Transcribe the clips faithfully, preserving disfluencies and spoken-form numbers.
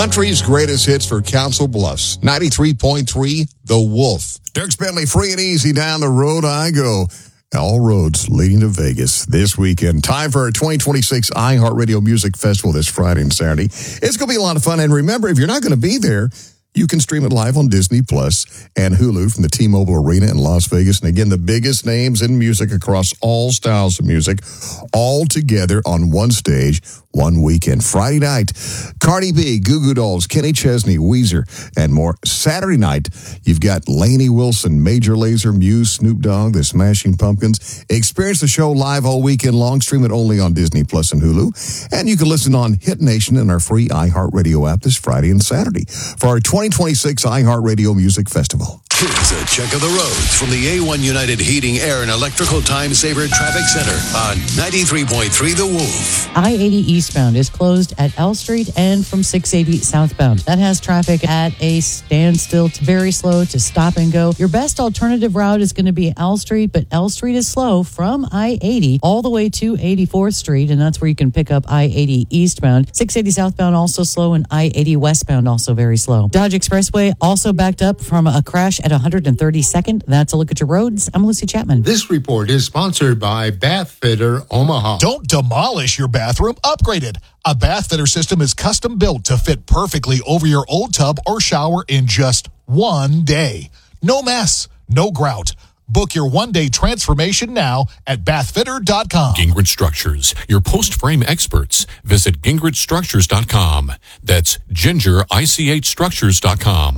Country's greatest hits for Council Bluffs. ninety-three point three, The Wolf. Dirk Bentley, free and easy, down the road I go. All roads leading to Vegas this weekend. Time for our twenty twenty-six iHeartRadio Music Festival this Friday and Saturday. It's going to be a lot of fun. And remember, if you're not going to be there, you can stream it live on Disney Plus and Hulu from the T-Mobile Arena in Las Vegas. And again, the biggest names in music across all styles of music, all together on one stage, one weekend. Friday night, Cardi B, Goo Goo Dolls, Kenny Chesney, Weezer, and more. Saturday night, you've got Lainey Wilson, Major Lazer, Muse, Snoop Dogg, The Smashing Pumpkins. Experience the show live all weekend long. Stream it only on Disney Plus and Hulu. And you can listen on Hit Nation and our free iHeartRadio app this Friday and Saturday for our twenty twenty-six iHeartRadio Music Festival. Here's a check of the roads from the A one United Heating, Air, and Electrical Time Saver Traffic Center on ninety-three point three The Wolf. I eighty eastbound is closed at L Street and from six eighty southbound. That has traffic at a standstill, to very slow to stop and go. Your best alternative route is going to be L Street, but L Street is slow from I eighty all the way to eighty-fourth Street, and that's where you can pick up I eighty eastbound. six eighty southbound also slow, and I eighty westbound also very slow. Dodge Expressway also backed up from a crash at one hundred thirty-second. That's a look at your roads. I'm Lucy Chapman. This report is sponsored by Bath Fitter Omaha. Don't demolish your bathroom, upgrade it. A Bath Fitter system is custom built to fit perfectly over your old tub or shower in just one day. No mess, no grout. Book your one-day transformation now at bath fitter dot com. Gingrich Structures, your post-frame experts. Visit gingrich structures dot com. That's ginger I C H structures dot com.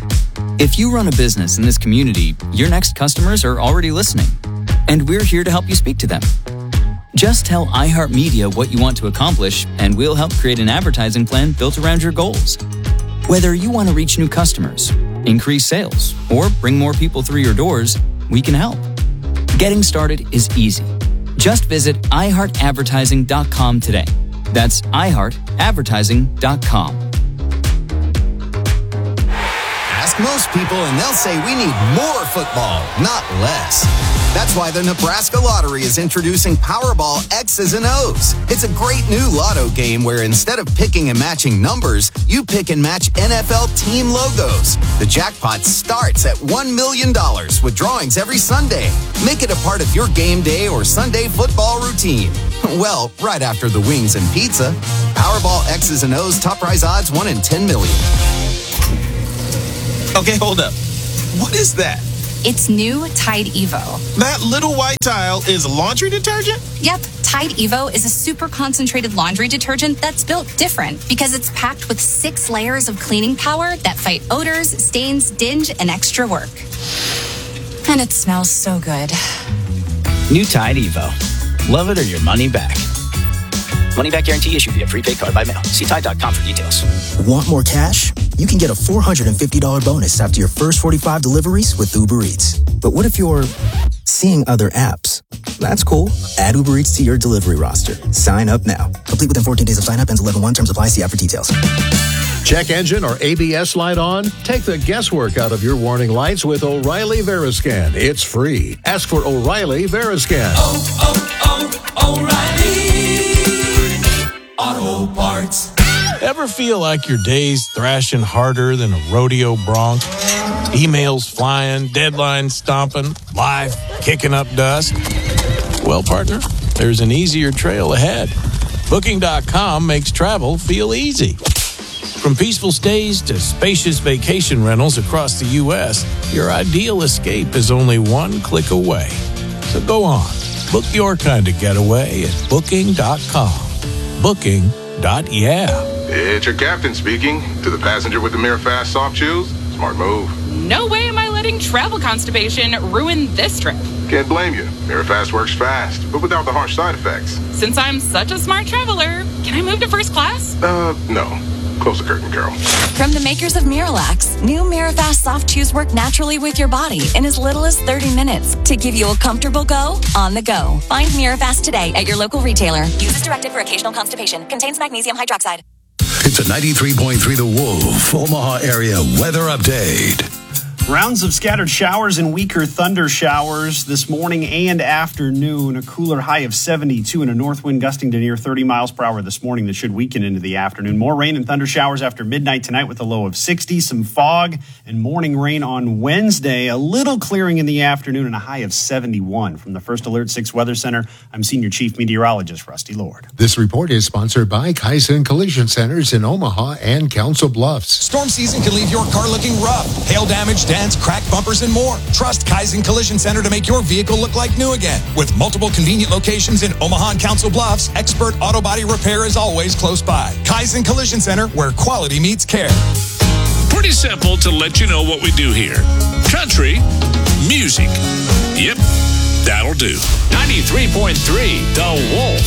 If you run a business in this community, your next customers are already listening, and we're here to help you speak to them. Just tell iHeartMedia what you want to accomplish, and we'll help create an advertising plan built around your goals. Whether you want to reach new customers, increase sales, or bring more people through your doors, we can help. Getting started is easy. Just visit i heart advertising dot com today. That's i heart advertising dot com. Ask most people and they'll say we need more football, not less. That's why the Nebraska Lottery is introducing Powerball X's and O's. It's a great new lotto game where instead of picking and matching numbers, you pick and match N F L team logos. The jackpot starts at one million dollars with drawings every Sunday. Make it a part of your game day or Sunday football routine. Well, right after the wings and pizza. Powerball X's and O's top prize odds one in ten million. Okay, hold up. What is that? It's new Tide Evo. That little white tile is laundry detergent? Yep. Tide Evo is a super concentrated laundry detergent that's built different because it's packed with six layers of cleaning power that fight odors, stains, dinge, and extra work. And it smells so good. New Tide Evo. Love it or your money back. Money back guarantee issued via prepaid card by mail. See Tide dot com for details. Want more cash? You can get a four hundred fifty dollars bonus after your first forty-five deliveries with Uber Eats. But what if you're seeing other apps? That's cool. Add Uber Eats to your delivery roster. Sign up now. Complete within fourteen days of sign up. Ends eleven one. Terms apply. See app for details. Check engine or A B S light on? Take the guesswork out of your warning lights with O'Reilly Veriscan. It's free. Ask for O'Reilly Veriscan. Oh, oh, oh, O'Reilly Auto Parts. Ever feel like your day's thrashing harder than a rodeo bronc? Emails flying, deadlines stomping, life kicking up dust? Well, partner, there's an easier trail ahead. Booking dot com makes travel feel easy. From peaceful stays to spacious vacation rentals across the U S, your ideal escape is only one click away. So go on, book your kind of getaway at booking dot com. Booking. Dot yeah. It's your captain speaking. To the passenger with the Mirror Fast soft shoes, smart move. No way am I letting travel constipation ruin this trip. Can't blame you. Mirror Fast works fast, but without the harsh side effects. Since I'm such a smart traveler, can I move to first class? Uh, no. Close the curtain, Carol. From the makers of Miralax, new Mirafast soft chews work naturally with your body in as little as thirty minutes to give you a comfortable go on the go. Find Mirafast today at your local retailer. Use as directed for occasional constipation. Contains magnesium hydroxide. It's a ninety-three point three The Wolf Omaha area weather update. Rounds of scattered showers and weaker thunder showers this morning and afternoon. A cooler high of seventy-two and a north wind gusting to near thirty miles per hour this morning that should weaken into the afternoon. More rain and thunder showers after midnight tonight with a low of sixty. Some fog and morning rain on Wednesday. A little clearing in the afternoon and a high of seventy-one. From the First Alert six Weather Center, I'm Senior Chief Meteorologist Rusty Lord. This report is sponsored by Kaizen Collision Centers in Omaha and Council Bluffs. Storm season can leave your car looking rough. Hail damage, dents, cracked bumpers, and more. Trust Kaizen Collision Center to make your vehicle look like new again. With multiple convenient locations in Omaha and Council Bluffs, expert auto body repair is always close by. Kaizen Collision Center, where quality meets care. Pretty simple to let you know what we do here. Country music. Yep, that'll do. ninety-three point three The Wolf.